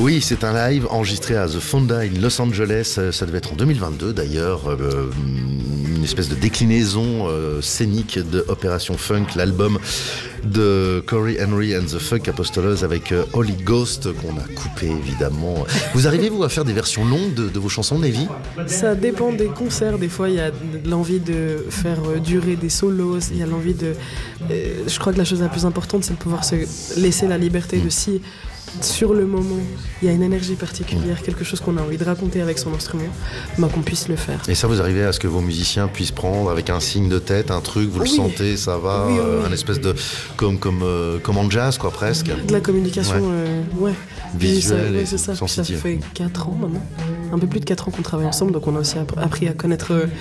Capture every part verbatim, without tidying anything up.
Oui, c'est un live enregistré à The Fonda in Los Angeles. Ça devait être en deux mille vingt-deux d'ailleurs. Euh, une espèce de déclinaison euh, scénique de Opération Funk, l'album de Corey Henry and the Funk Apostolos avec euh, Holy Ghost qu'on a coupé évidemment. Vous arrivez vous à faire des versions longues de, de vos chansons, Navy ? Ça dépend des concerts. Des fois, il y a l'envie de faire durer des solos. Il y a l'envie de. Euh, je crois que la chose la plus importante, c'est de pouvoir se laisser la liberté de si. Sur le moment, il y a une énergie particulière, quelque chose qu'on a envie de raconter avec son instrument, bah, qu'on puisse le faire. Et ça, vous arrivez à ce que vos musiciens puissent prendre avec un signe de tête, un truc, vous oui. le sentez, ça va, oui, oui, oui. un espèce de comme comme euh, comme en jazz quoi presque. De la communication, ouais. Euh, ouais. Visuelle et, et c'est ça. Ça fait quatre ans maintenant, un peu plus de quatre ans qu'on travaille ensemble, donc on a aussi appris à connaître. Euh,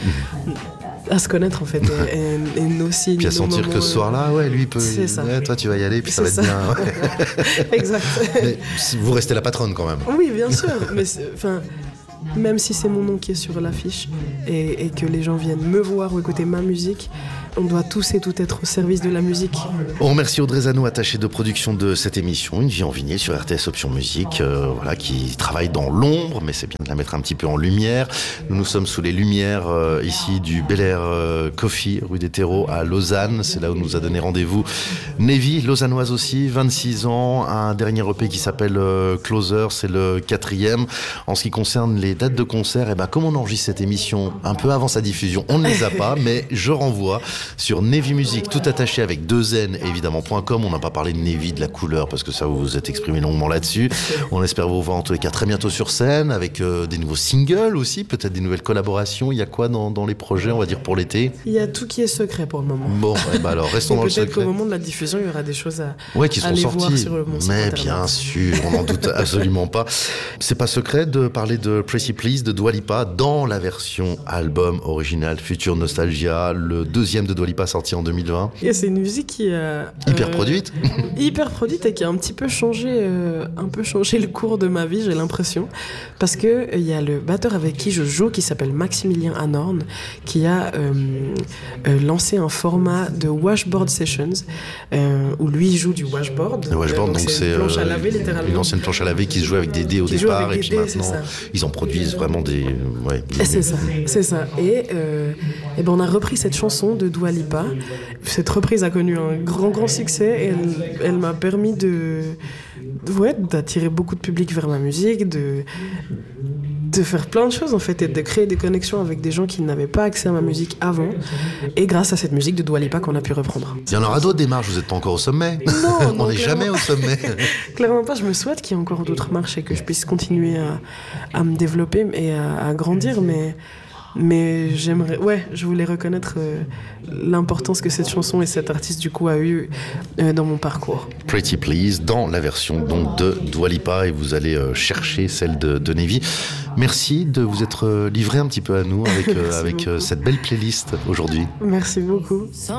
à se connaître en fait et, et, et nos signes. Puis à nos sentir moments, que ce soir-là, ouais, lui peut. C'est ça. Ouais, toi tu vas y aller, puis ça c'est va ça. être bien. Ouais. Exact. Mais vous restez la patronne quand même. Oui, bien sûr. Mais enfin, même si c'est mon nom qui est sur l'affiche et, et que les gens viennent me voir ou écouter ma musique, on doit tous et toutes être au service de la musique. On remercie Audrey Zano, attachée de production de cette émission, Une vie en vinyle sur R T S Option Musique, euh, voilà, qui travaille dans l'ombre, mais c'est bien de la mettre un petit peu en lumière. Nous nous sommes sous les lumières euh, ici du Bel Air euh, Coffee, rue des Terreaux à Lausanne. C'est là où nous a donné rendez-vous Navy, lausannoise aussi, vingt-six ans, un dernier E P qui s'appelle euh, Closer, c'est le quatrième. En ce qui concerne les dates de concert, eh ben, comme on enregistre cette émission un peu avant sa diffusion, on ne les a pas, mais je renvoie sur Navy Music, tout attaché avec deux N, évidemment, .com. On n'a pas parlé de Navy, de la couleur, parce que ça, vous vous êtes exprimé longuement là-dessus. On espère vous voir en tous les cas très bientôt sur scène, avec euh, des nouveaux singles aussi, peut-être des nouvelles collaborations. Il y a quoi dans, dans les projets, on va dire, pour l'été ? Il y a tout qui est secret pour le moment. Bon, eh ben alors, restons dans le secret. Peut-être qu'au moment de la diffusion, il y aura des choses à ouais, qui seront aller sorties. voir sur le mon site Mais internet. bien sûr, on n'en doute absolument pas. C'est pas secret de parler de Pretty Please de Dua Lipa dans la version album original Future Nostalgia, le deuxième de Dua Lipa sorti en deux mille vingt. Et c'est une musique qui a hyper euh, produite, hyper produite et qui a un petit peu changé, euh, un peu changé le cours de ma vie, j'ai l'impression, parce que il euh, y a le batteur avec qui je joue qui s'appelle Maximilien Anorn, qui a euh, euh, lancé un format de washboard sessions euh, où lui joue du washboard. Le washboard, euh, donc, donc c'est une planche à laver littéralement. Une ancienne planche à laver qui se joue avec des dés au qui départ et puis dés, maintenant ils en produisent vraiment des. Ouais, des... C'est ça, c'est ça. Et, euh, et ben on a repris cette chanson de Dua Lipa. Cette reprise a connu un grand grand succès et elle, elle m'a permis de, ouais, d'attirer beaucoup de public vers ma musique, de, de faire plein de choses en fait et de créer des connexions avec des gens qui n'avaient pas accès à ma musique avant. Et grâce à cette musique de Dua Lipa qu'on a pu reprendre. Il y en aura d'autres démarches, vous n'êtes pas encore au sommet. Non, on n'est jamais au sommet. Clairement pas, je me souhaite qu'il y ait encore d'autres marches et que je puisse continuer à, à me développer et à, à grandir, mais... Mais j'aimerais, ouais, je voulais reconnaître euh, l'importance que cette chanson et cet artiste du coup a eu euh, dans mon parcours. Pretty Please dans la version donc de Dua Lipa et vous allez euh, chercher celle de, de Navy. Merci de vous être livré un petit peu à nous avec, euh, avec euh, cette belle playlist aujourd'hui. Merci beaucoup.